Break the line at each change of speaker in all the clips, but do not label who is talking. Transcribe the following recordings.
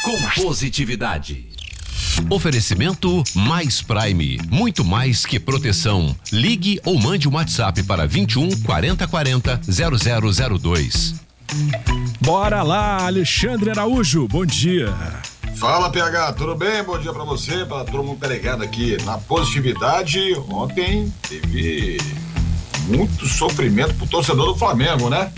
com positividade.
Oferecimento Mais Prime, muito mais que proteção. Ligue ou mande um WhatsApp para 21 40 40 0002.
Bora lá, Alexandre Araújo, bom dia.
Fala, PH, tudo bem? Bom dia pra você, pra todo mundo ligado aqui na positividade. Ontem teve muito sofrimento pro torcedor do Flamengo, né?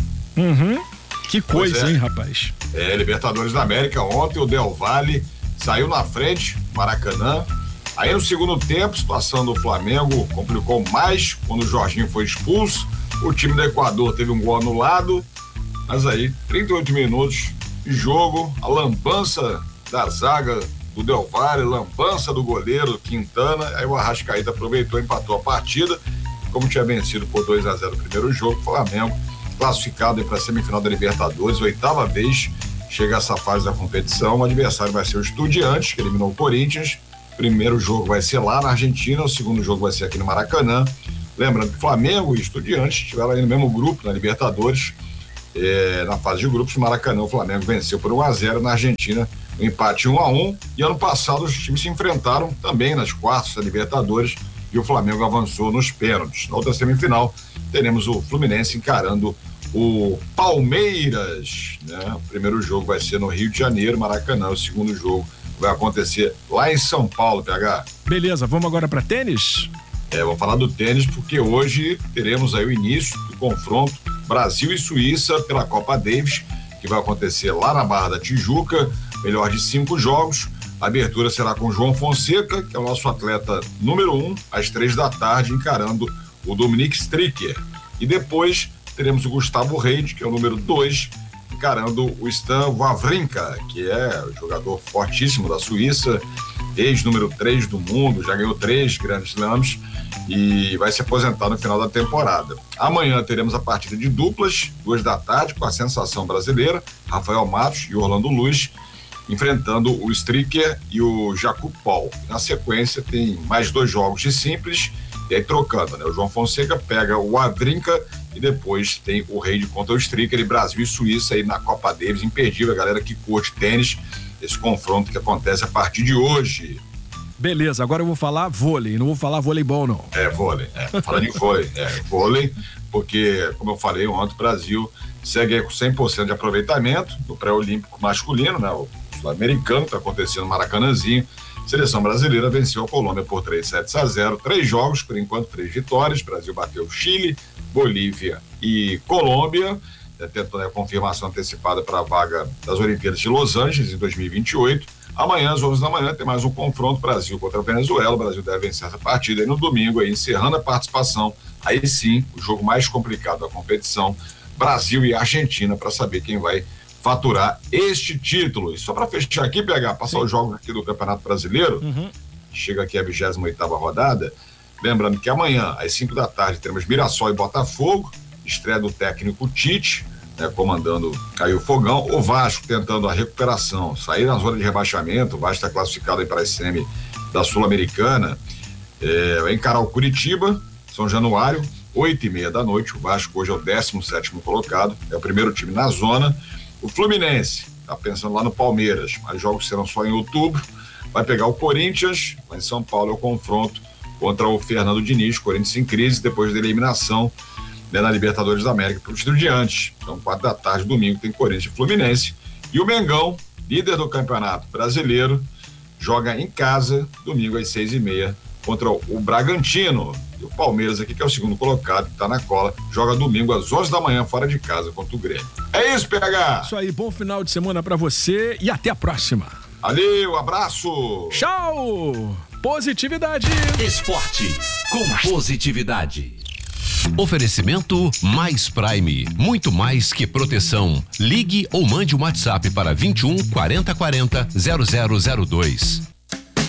Que coisa, hein, rapaz?
Libertadores da América, ontem o Del Valle saiu na frente, Maracanã. Aí no segundo tempo, a situação do Flamengo complicou mais quando o Jorginho foi expulso. O time do Equador teve um gol anulado, mas aí, 38 minutos de jogo, a lambança da zaga do Del Valle, lambança do goleiro Quintana, aí o Arrascaeta aproveitou e empatou a partida. Como tinha vencido por 2-0 o primeiro jogo, o Flamengo classificado para a semifinal da Libertadores, 8ª vez chega essa fase da competição. O adversário vai ser o Estudiantes, que eliminou o Corinthians. O primeiro jogo vai ser lá na Argentina, o segundo jogo vai ser aqui no Maracanã. Lembrando que Flamengo e Estudiantes estiveram aí no mesmo grupo na Libertadores. Na fase de grupos, no Maracanã, o Flamengo venceu por 1-0, na Argentina um empate 1-1, e ano passado os times se enfrentaram também nas quartas da Libertadores e o Flamengo avançou nos pênaltis. Na outra semifinal teremos o Fluminense encarando o Palmeiras, né? O primeiro jogo vai ser no Rio de Janeiro, Maracanã. O segundo jogo vai acontecer lá em São Paulo, PH.
Beleza, vamos agora para tênis?
Vamos falar do tênis porque hoje teremos aí o início do confronto Brasil e Suíça pela Copa Davis, que vai acontecer lá na Barra da Tijuca, melhor de 5 jogos. A abertura será com João Fonseca, que é o nosso atleta número 1, às 3 da tarde, encarando o Dominic Stricker. E depois teremos o Gustavo Reid, que é o número 2, encarando o Stan Wawrinka, que é o jogador fortíssimo da Suíça, ex-número 3 do mundo, já ganhou 3 Grand Slams e vai se aposentar no final da temporada. Amanhã teremos a partida de duplas, 2 da tarde, com a sensação brasileira, Rafael Matos e Orlando Luz, enfrentando o Stricker e o Jacob Paul. Na sequência tem mais 2 jogos de simples, e aí trocando, né? O João Fonseca pega o Wawrinka e depois tem o Reid contra o Stricker, e Brasil e Suíça aí na Copa Davis, imperdível, a galera que curte tênis, esse confronto que acontece a partir de hoje.
Beleza, agora eu vou falar vôlei, não vou falar voleibol não.
Vôlei, falando em vôlei, porque, como eu falei ontem, o Brasil segue aí com 100% de aproveitamento no pré-olímpico masculino, né? O sul-americano, que está acontecendo no Maracanãzinho. Seleção brasileira venceu a Colômbia por 3-0, 3 jogos, por enquanto 3 vitórias. O Brasil bateu Chile, Bolívia e Colômbia, tentando a confirmação antecipada para a vaga das Olimpíadas de Los Angeles em 2028. Amanhã, às 11 da manhã, tem mais um confronto Brasil contra a Venezuela. O Brasil deve vencer essa partida, e no domingo, aí, encerrando a participação, aí sim, o jogo mais complicado da competição, Brasil e Argentina, para saber quem vai faturar este título. E só para fechar aqui, PH, passar os jogos aqui do Campeonato Brasileiro, chega aqui a 28ª rodada, lembrando que amanhã, às 5 da tarde, teremos Mirassol e Botafogo, estreia do técnico Tite, né, comandando Caio Fogão. O Vasco tentando a recuperação, sair na zona de rebaixamento. O Vasco está classificado aí para a semi da Sul-Americana, vai encarar o Curitiba, São Januário, 8h30 da noite. O Vasco hoje é o 17º colocado, é o primeiro time na zona. O Fluminense está pensando lá no Palmeiras, mas jogos serão só em outubro. Vai pegar o Corinthians, lá em São Paulo é o confronto contra o Fernando Diniz, Corinthians em crise, depois da eliminação, né, na Libertadores da América para o Estudiantes. Então, 4 da tarde, domingo, tem Corinthians e Fluminense. E o Mengão, líder do Campeonato Brasileiro, joga em casa, domingo às 6h30, contra o Bragantino. E o Palmeiras aqui, que é o segundo colocado, que está na cola, joga domingo às 11 da manhã, fora de casa, contra o Grêmio. É isso, PH!
Isso aí, bom final de semana pra você e até a próxima.
Valeu, abraço!
Tchau! Positividade!
Esporte com positividade.
Oferecimento Mais Prime, muito mais que proteção. Ligue ou mande um WhatsApp para 21 40 40 0002.